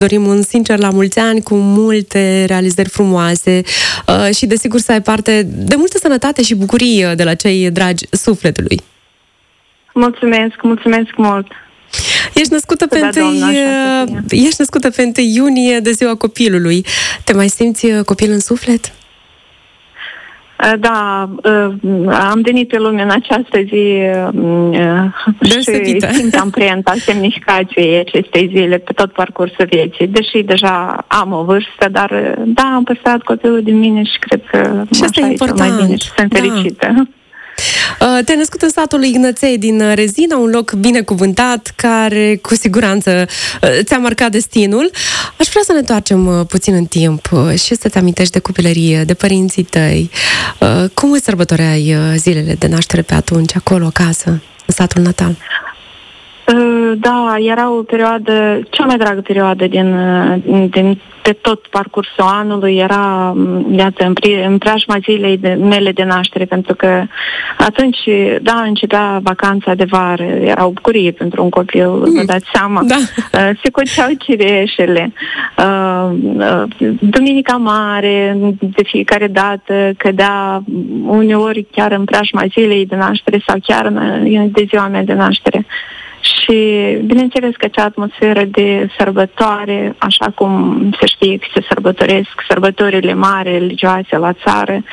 dorim un sincer la mulți ani cu multe realizări frumoase și desigur să ai parte de multă sănătate și bucurie de la cei dragi sufletului. Mulțumesc mult! Ești născută pe 1 iunie, de ziua copilului. Te mai simți copil în suflet? Da, am venit pe lume în această zi și simt amprenta semnificației acestei zile pe tot parcursul vieții. Deși deja am o vârstă, dar da, am păstrat copilul din mine și cred că și asta e important. Mai bine și sunt fericită. Te-ai născut în satul Ignăței din Rezina, un loc binecuvântat care cu siguranță ți-a marcat destinul. Aș vrea să ne întoarcem puțin în timp și să-ți amintești de copilărie, de părinții tăi. Cum îți sărbătoreai zilele de naștere pe atunci, acolo, acasă, în satul natal? Da, era o perioadă, cea mai dragă perioadă din pe tot parcursul anului, era, iată, în preajma zilei mele de naștere, pentru că atunci, da, începea vacanța de vară, era o bucurie pentru un copil, vă dați seama. Da. Se coceau cireșele. Duminica Mare, de fiecare dată, cădea uneori chiar în preajma zilei de naștere sau chiar de ziua mea de naștere. Și bineînțeles că acea atmosferă de sărbătoare, așa cum se știe că se sărbătoresc sărbătorile mari, religioase la țară,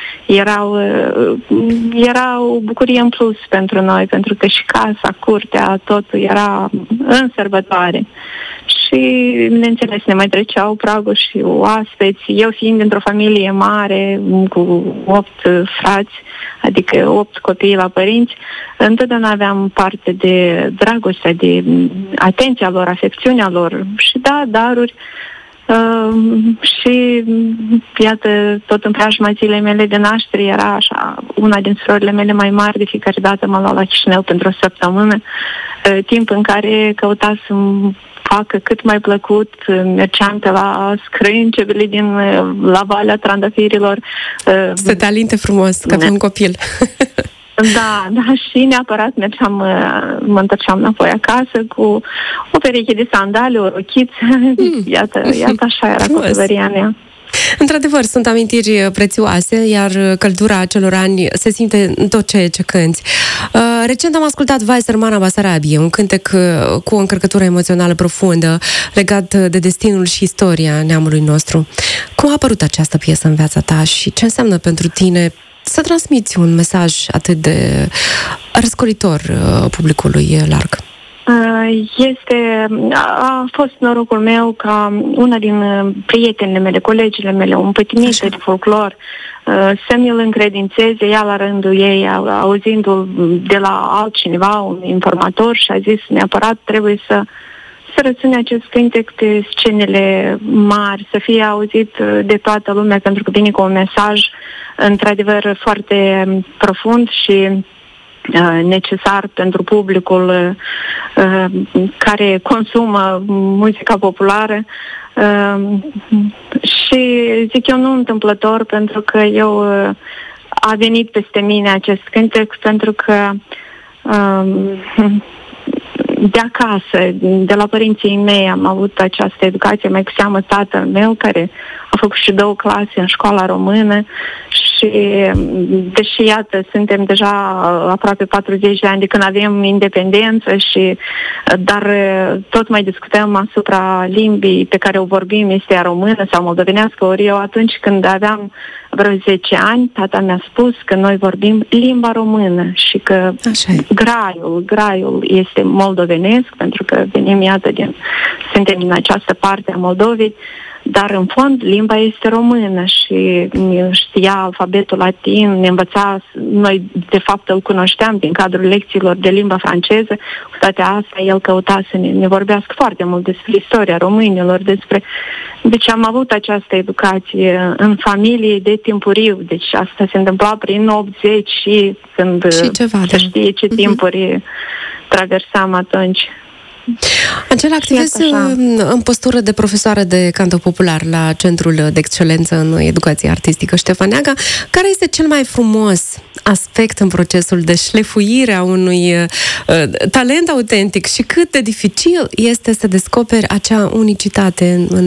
era o bucurie în plus pentru noi, pentru că și casa, curtea, totul era în sărbătoare. Și, bineînțeles, ne mai treceau pragul și oaspeți. Eu fiind dintr-o familie mare, cu 8 frați, adică 8 copii la părinți, întotdeauna aveam parte de dragostea, de atenția lor, afecțiunea lor și da, daruri. Și iată, tot în preajma zilei mele de naștere era așa, una din surorile mele mai mari, de fiecare dată mă lua la Chișinău pentru o săptămână, timp în care căuta să-mi facă cât mai plăcut, mergeam pe la scrâncevele la Valea Trandafirilor. Să te alinte frumos, ca pe un copil. Da, și neapărat mă întorceam înapoi acasă cu o pereche de sandale, o rochiță. Iată așa era copilăria mea. Într-adevăr, sunt amintiri prețioase, iar căldura acelor ani se simte în tot ce cânti. Recent am ascultat Vai Sărmana Basarabie, un cântec cu o încărcătură emoțională profundă legat de destinul și istoria neamului nostru. Cum a apărut această piesă în viața ta și ce înseamnă pentru tine să transmiți un mesaj atât de răscolitor publicului larg? A fost norocul meu ca una din prietenele mele, colegile mele, un pătimită de folclor, să mi-l încredințeze ea la rândul ei, auzindu-l de la altcineva, un informator, și a zis neapărat trebuie să răține acest cântec pe scenele mari, să fie auzit de toată lumea, pentru că vine cu un mesaj într-adevăr foarte profund și necesar pentru publicul care consumă muzica populară. Și zic eu nu întâmplător, pentru că a venit peste mine acest cântec, pentru că de acasă, de la părinții mei am avut această educație, mai cu seamă tatăl meu, care a făcut și 2 clase în școala română și deși, iată, suntem deja aproape 40 de ani de când avem independență dar tot mai discutăm asupra limbii pe care o vorbim, este a română sau moldovenească, ori eu atunci când aveam vreo 10 ani, tata mi-a spus că noi vorbim limba română și că graiul este moldovenesc, pentru că venim, iată, suntem din această parte a Moldovei, dar în fond limba este română și știa alfabetul latin, ne învăța, noi de fapt îl cunoșteam din cadrul lecțiilor de limba franceză, cu toate astea el căuta să ne vorbească foarte mult despre istoria românilor, deci am avut această educație în familie de timpuriu, deci asta se întâmpla prin 80 și când se știe ce timpuri traversam atunci. Angela, activezi în postură de profesoară de canto popular la Centrul de Excelență în Educație Artistică Ștefăneaga. Care este cel mai frumos aspect în procesul de șlefuire a unui talent autentic și cât de dificil este să descoperi acea unicitate în